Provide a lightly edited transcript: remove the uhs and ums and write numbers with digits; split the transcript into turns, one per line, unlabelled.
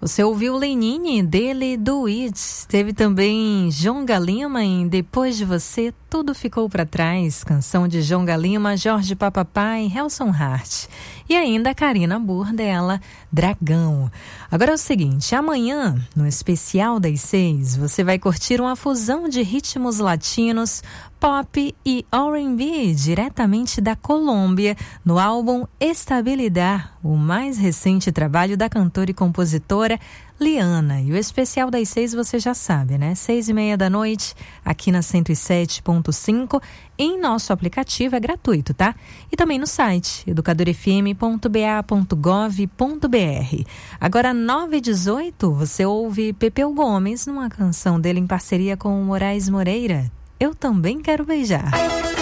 Você ouviu Lenine, dele, Do It. Teve também Djonga Lima em Depois de Você, Tudo Ficou Pra Trás. Canção de Djonga Lima, Jorge Papapá e Helson Hart. E ainda Karina Burr dela, Dragão. Agora é o seguinte, amanhã, no especial das 6, você vai curtir uma fusão de ritmos latinos, pop e R&B diretamente da Colômbia, no álbum Estabilidad, o mais recente trabalho da cantora e compositora Liana. E o especial das 6 você já sabe, né? 6:30 da noite, aqui na 107.5, em nosso aplicativo, é gratuito, tá? E também no site educadorfm.ba.gov.br. Agora, 9h18, você ouve Pepeu Gomes numa canção dele em parceria com o Moraes Moreira. Eu Também Quero Beijar.